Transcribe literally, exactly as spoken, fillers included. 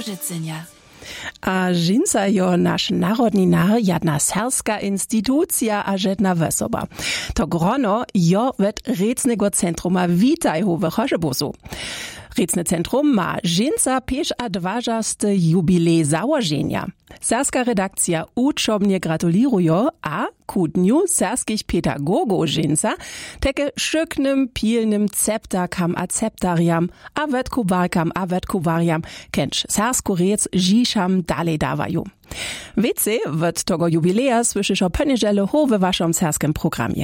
Łużycynia. A žinca jo naš narodni nar jedna serska institucja a jedna wesoba. To grono jo wet Recnego centruma witajhu w Chorzebusu. Recne centrum ma žinca pěš a dwažasty jubilej założenia. Serska redakcja uczobnie gratulujo a ku dniu serskich pedagogów žinca teke szyknym, pilnym ceptakam a ceptariam a wetkuwarkam a wetkuwariam kenč sersku rec žišam dalej dawaju. Wiecie, wird tego jubileja słyszysz o poniedzielu ho w waszym serskim programie.